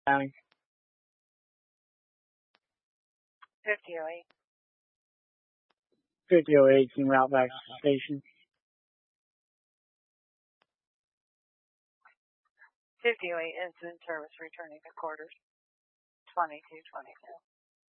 County. 5008. 5008 en route back to the station. 5008 incident service returning to quarters. 2222.